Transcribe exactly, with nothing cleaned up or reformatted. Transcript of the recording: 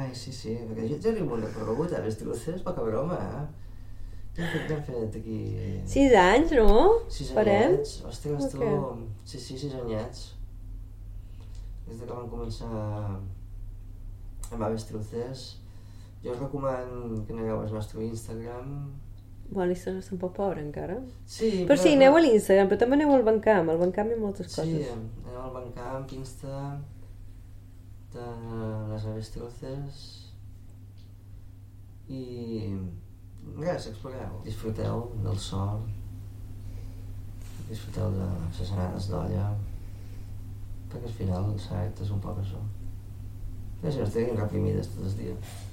Ai, sí, sí, perquè jo ja arribo un recorregut, eh, Avestruces, poca broma, eh? Ja hem fet, ja hem fet aquí... Sis anys, no? Sis Farem? anyets, ostres, tu... Ok. Sí, sí, sis anyets. Des de que vam començar amb Avestruces, jo us recomano que aneu al nostre Instagram. Bueno, l'Instagram està un poc pobre encara. Sí, Però sí, aneu a l'Instagram, però també aneu al Bandcamp. Al Bandcamp hi ha moltes Sí, coses. aneu al Bandcamp, Insta, de les Avestruces i res, exploreu, disfruteu del so, disfruteu de les anades d'olla, perquè al final l'art és un poc això. Ja si no estiguin reprimides tot el dia.